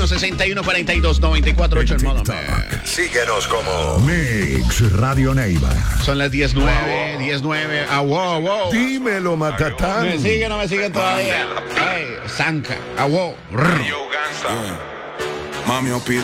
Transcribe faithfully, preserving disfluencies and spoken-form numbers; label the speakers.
Speaker 1: uno, seis uno, cuatro dos, nueve cuatro ocho el modo Mix.
Speaker 2: Síguenos como
Speaker 3: Mix Radio Neiva.
Speaker 1: Son las diez nueve, diez nueve. Ah, wow, wow.
Speaker 3: Dímelo, Matatán.
Speaker 1: ¿Me siguen o no me siguen todavía? Ay, Zanca. Ah, wow.
Speaker 4: Mami,